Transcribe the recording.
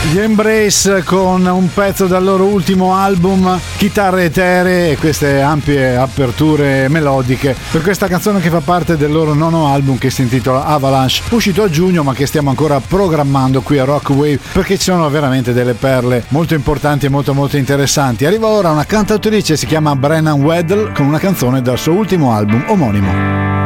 Gli Embrace con un pezzo dal loro ultimo album, chitarre eteree e queste ampie aperture melodiche per questa canzone che fa parte del loro nono album che si intitola Avalanche, uscito a giugno ma che stiamo ancora programmando qui a Rock Wave perché ci sono veramente delle perle molto importanti e molto molto interessanti. Arriva ora una cantautrice, si chiama Brennan Weddle, con una canzone dal suo ultimo album omonimo.